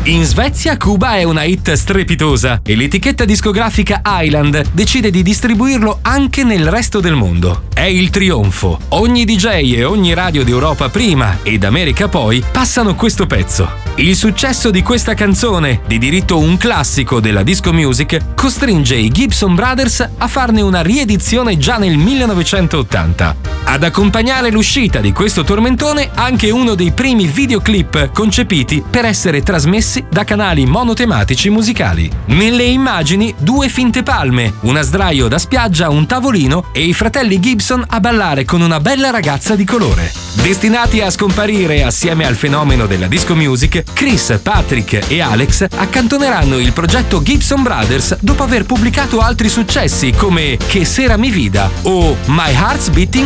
In Svezia Cuba è una hit strepitosa e l'etichetta discografica Island decide di distribuirlo anche nel resto del mondo. È il trionfo. Ogni DJ e ogni radio d'Europa prima ed America poi passano questo pezzo. Il successo di questa canzone, di diritto un classico della disco music, costringe i Gibson Brothers a farne una riedizione già nel 1980. Ad accompagnare l'uscita di questo tormentone anche uno dei primi videoclip concepiti per essere trasmessi da canali monotematici musicali. Nelle immagini 2 finte palme, una sdraio da spiaggia, un tavolino e i fratelli Gibson a ballare con una bella ragazza di colore. Destinati a scomparire assieme al fenomeno della disco music, Chris, Patrick e Alex accantoneranno il progetto Gibson Brothers dopo aver pubblicato altri successi come Che sera mi vida o My Heart's Beating